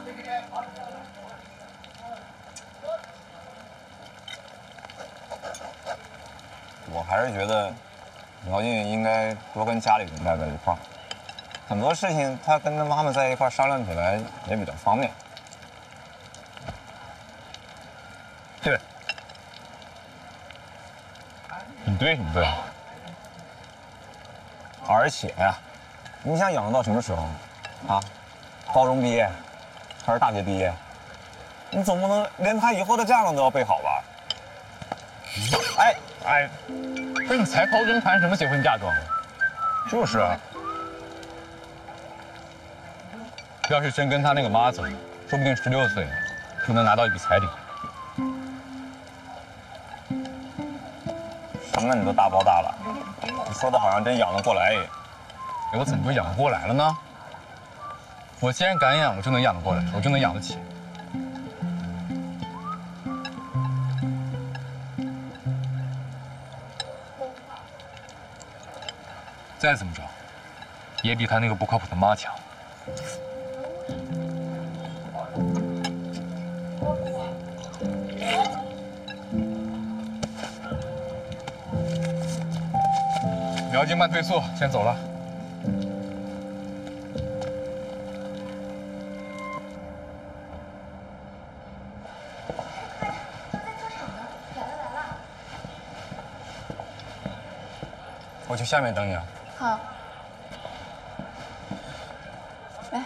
我还是觉得苗静应该多跟家里人待在一块儿，很多事情他跟他妈妈在一块儿商量起来也比较方便。 对，你对，你对。 而且呀，你想养到什么时候啊？高中毕业还是大学毕业？你总不能连他以后的嫁妆都要备好吧？ 哎，不是你才高中谈什么结婚嫁妆？ 就是啊。 要是真跟他那个妈走，说不定16岁就能拿到一笔彩礼。 什么你都大包大揽，你说的好像真养得过来一样。 我怎么就养得过来了呢？我既然敢养，我就能养得过来，我就能养得起。再怎么着，也比他那个不靠谱的妈强。苗金慢退宿，先走了。我去下面等你啊。 好。来，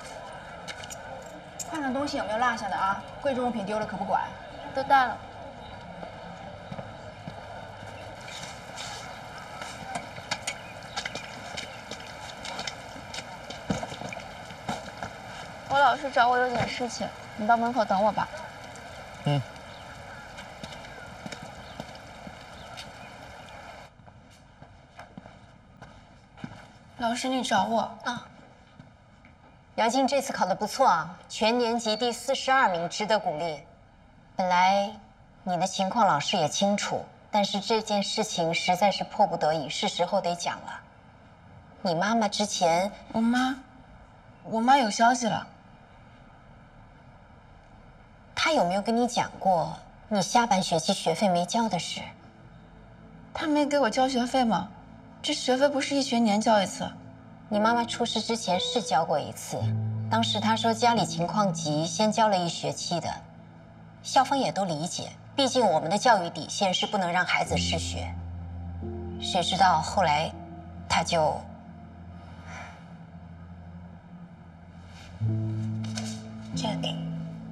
看看东西有没有落下的啊，贵重物品丢了可不管。 都带了。我老师找我有点事情，你到门口等我吧。 嗯。 老师，你找我啊？姚静这次考得不错啊，全年级第42名，值得鼓励。本来你的情况老师也清楚，但是这件事情实在是迫不得已，是时候得讲了。你妈妈之前， 我妈有消息了。 她有没有跟你讲过你下半学期学费没交的事？ 她没给我交学费吗？这学费不是1学年交一次？ 你妈妈出事之前是交过一次，当时她说家里情况急，先交了1学期的。校方也都理解，毕竟我们的教育底线是不能让孩子失学。谁知道后来，她就……这个给。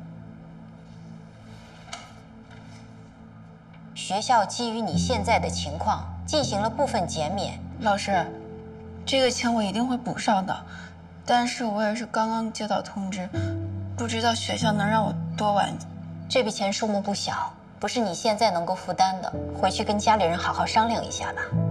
学校基于你现在的情况，进行了部分减免。 老师，这个钱我一定会补上的，但是我也是刚刚接到通知，不知道学校能让我多晚。 这笔钱数目不小，不是你现在能够负担的，回去跟家里人好好商量一下吧。